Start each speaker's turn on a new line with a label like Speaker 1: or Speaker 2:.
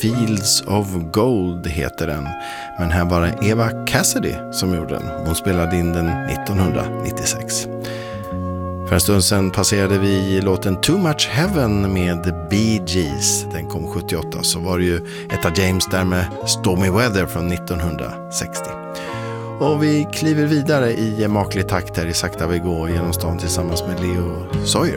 Speaker 1: Fields of Gold heter den. Men här var det Eva Cassidy som gjorde den. Hon spelade in den 1996. För en stund sedan passerade vi låten Too Much Heaven med Bee Gees. Den kom 78, så var det ju Etta James där med Stormy Weather från 1960. Och vi kliver vidare i maklig takt här i sakta vi går genom stan tillsammans med Leo Sawyer.